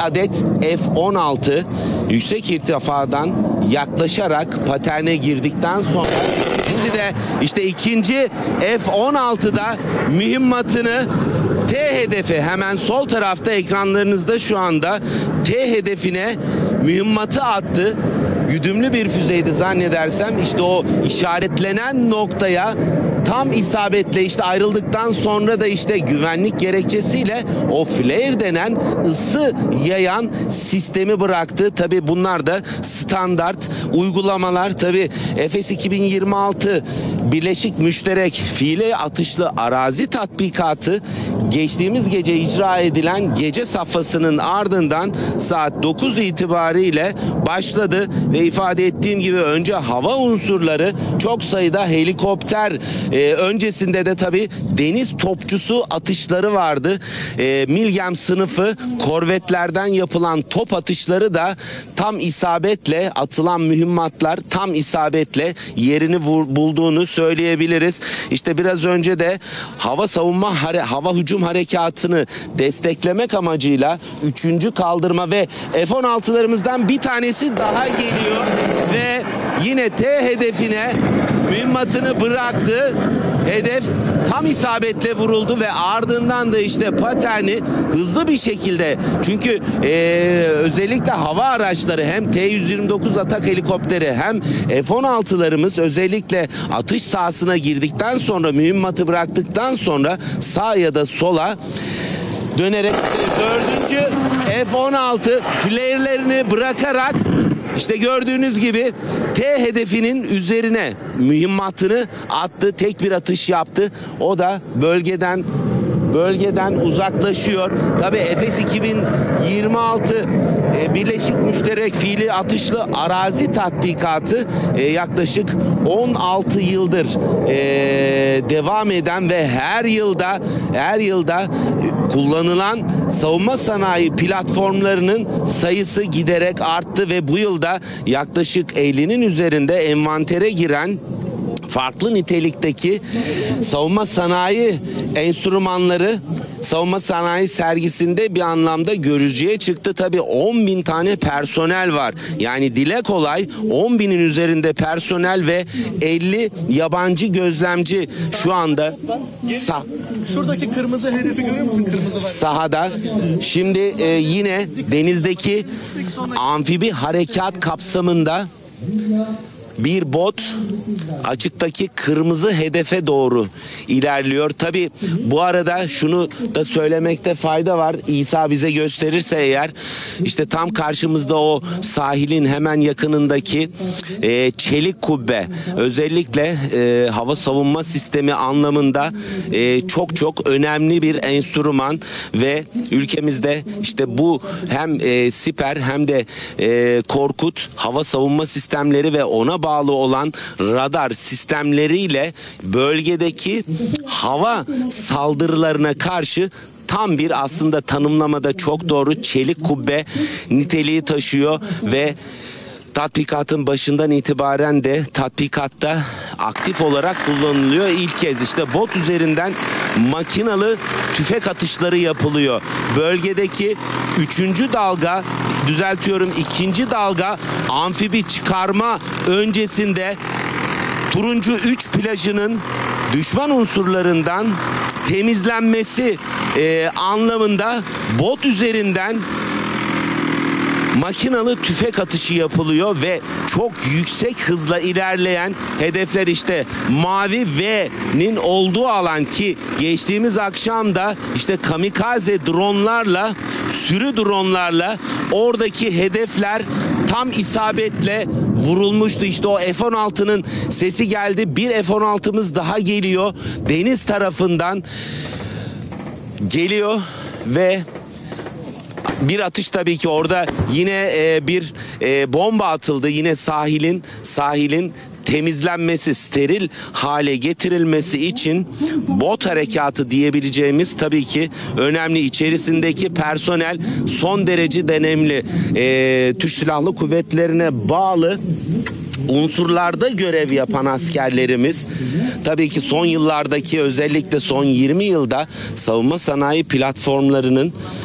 adet F-16 yüksek irtifadan yaklaşarak paterne girdikten sonra ikincisi de işte ikinci F-16'da mühimmatını T hedefi, hemen sol tarafta ekranlarınızda şu anda T hedefine mühimmatı attı. Güdümlü bir füzeydi zannedersem, işte o işaretlenen noktaya tam isabetle işte ayrıldıktan sonra da işte güvenlik gerekçesiyle o flare denen ısı yayan sistemi bıraktı. Tabi bunlar da standart uygulamalar. Tabi Efes 2026 Birleşik Müşterek Fiili Atışlı Arazi Tatbikatı geçtiğimiz gece icra edilen gece safhasının ardından saat 9 itibariyle başladı ve ifade ettiğim gibi önce hava unsurları, çok sayıda helikopter, öncesinde de tabii deniz topçusu atışları vardı. Milgem sınıfı korvetlerden yapılan top atışları da tam isabetle, atılan mühimmatlar tam isabetle yerini bulduğunu söyleyebiliriz. İşte biraz önce de hava hücum harekatını desteklemek amacıyla 3. kaldırma ve F-16'larımızdan bir tanesi daha geliyor ve yine T hedefine mühimmatını bıraktı. Hedef tam isabetle vuruldu ve ardından da işte paterni hızlı bir şekilde, çünkü özellikle hava araçları, hem T-129 atak helikopteri hem F-16'larımız özellikle atış sahasına girdikten sonra, mühimmatı bıraktıktan sonra sağ ya da sola dönerek 4. F-16 flare'lerini bırakarak İşte gördüğünüz gibi T hedefinin üzerine mühimmatını attı. Tek bir atış yaptı. O da bölgeden uzaklaşıyor. Tabii Efes 2026 Birleşik Müşterek Fiili Atışlı Arazi Tatbikatı yaklaşık 16 yıldır devam eden ve her yılda kullanılan savunma sanayi platformlarının sayısı giderek arttı ve bu yılda yaklaşık 50'nin üzerinde envantere giren farklı nitelikteki savunma sanayi enstrümanları savunma sanayi sergisinde bir anlamda görücüye çıktı. Tabii 10.000 tane personel var. Yani dile kolay 10.000'in üzerinde personel ve 50 yabancı gözlemci şu anda şuradaki kırmızı hedefi görüyor musun? Kırmızı sahada. Şimdi yine denizdeki amfibi harekat kapsamında bir bot açıktaki kırmızı hedefe doğru ilerliyor. Tabi bu arada şunu da söylemekte fayda var. İsa bize gösterirse eğer, işte tam karşımızda o sahilin hemen yakınındaki çelik kubbe, özellikle hava savunma sistemi anlamında çok önemli bir enstrüman ve ülkemizde işte bu hem Siper hem de Korkut hava savunma sistemleri ve ona bağlı olan radar sistemleriyle bölgedeki hava saldırılarına karşı tam bir, aslında tanımlamada çok doğru, çelik kubbe niteliği taşıyor ve tatbikatın başından itibaren de tatbikatta aktif olarak kullanılıyor. İlk kez işte bot üzerinden makinalı tüfek atışları yapılıyor. Bölgedeki 2. dalga amfibi çıkarma öncesinde Turuncu 3 plajının düşman unsurlarından temizlenmesi anlamında bot üzerinden makinalı tüfek atışı yapılıyor ve çok yüksek hızla ilerleyen hedefler, işte mavi V'nin olduğu alan, ki geçtiğimiz akşam da işte kamikaze dronlarla, sürü dronlarla oradaki hedefler tam isabetle vurulmuştu. İşte o F-16'nın sesi geldi. Bir F-16'mız daha geliyor. Deniz tarafından geliyor ve bir atış, tabii ki orada yine bir bomba atıldı. Yine sahilin temizlenmesi, steril hale getirilmesi için bot harekatı diyebileceğimiz tabii ki önemli. İçerisindeki personel son derece önemli. Türk Silahlı Kuvvetlerine bağlı unsurlarda görev yapan askerlerimiz, tabii ki son yıllardaki, özellikle son 20 yılda savunma sanayi platformlarının